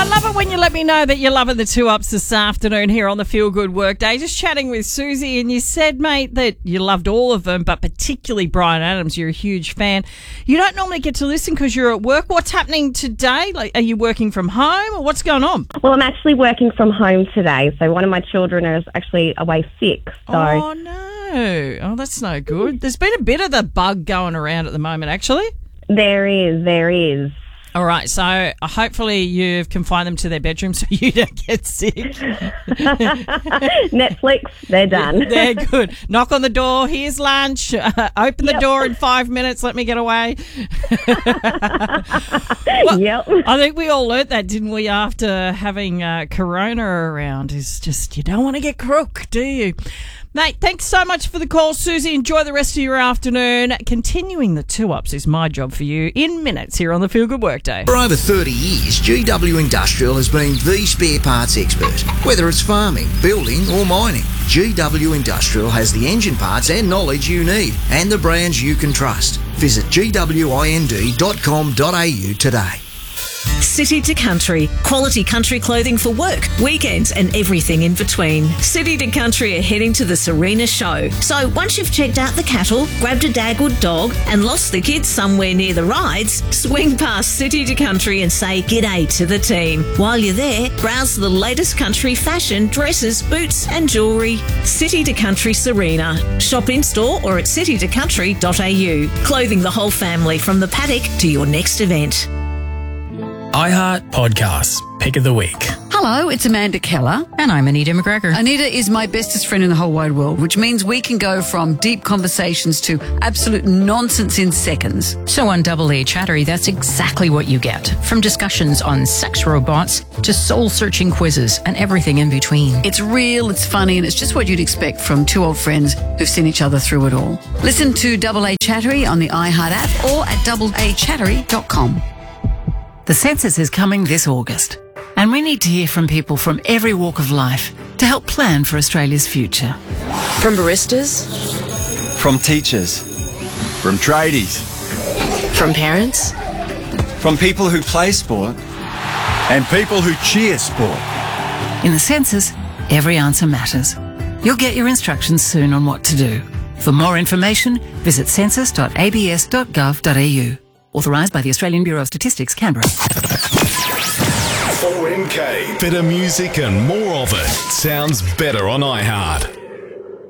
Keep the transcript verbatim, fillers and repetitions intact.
I love it when you let me know that you're loving the two ups this afternoon here on the Feel Good Workday. Just chatting with Susie, and you said, mate, that you loved all of them, but particularly Bryan Adams. You're a huge fan. You don't normally get to listen because you're at work. What's happening today? Like, are you working from home, or what's going on? Well, I'm actually working from home today, so one of my children is actually away sick. So. Oh, no. Oh, that's no good. There's been a bit of the bug going around at the moment, actually. There is, there is. All right, so uh, hopefully you've confined them to their bedroom so you don't get sick. Netflix, they're done. They're good. Knock on the door, here's lunch, uh, open the Yep. door in five minutes, let me get away. Well, Yep. I think we all learnt that, didn't we, after having uh, Corona around, is just you don't want to get crook, do you? Mate, thanks so much for the call, Susie. Enjoy the rest of your afternoon. Continuing the two-ups is my job for you in minutes here on the Feel Good Workday. For over thirty years, G W Industrial has been the spare parts expert. Whether it's farming, building or mining, G W Industrial has the engine parts and knowledge you need and the brands you can trust. Visit g w i n d dot com dot a u today. City to Country. Quality country clothing for work, weekends and everything in between. City to Country are heading to the Serena show. So once you've checked out the cattle, grabbed a dagwood dog and lost the kids somewhere near the rides, swing past City to Country and say g'day to the team. While you're there, browse the latest country fashion, dresses, boots and jewellery. City to Country Serena. Shop in store or at city to country dot a u. Clothing the whole family from the paddock to your next event. iHeart Podcasts, Pick of the Week. Hello, it's Amanda Keller. And I'm Anita McGregor. Anita is my bestest friend in the whole wide world, which means we can go from deep conversations to absolute nonsense in seconds. So on Double A Chattery, that's exactly what you get. From discussions on sex robots to soul-searching quizzes and everything in between. It's real, it's funny, and it's just what you'd expect from two old friends who've seen each other through it all. Listen to Double A Chattery on the iHeart app or at double a chattery dot com. The census is coming this August, and we need to hear from people from every walk of life to help plan for Australia's future. From baristas, from teachers, from tradies, from parents, from people who play sport, and people who cheer sport. In the census, every answer matters. You'll get your instructions soon on what to do. For more information, visit census dot a b s dot gov dot a u. Authorised by the Australian Bureau of Statistics, Canberra. four M K. Better music and more of it. Sounds better on iHeart.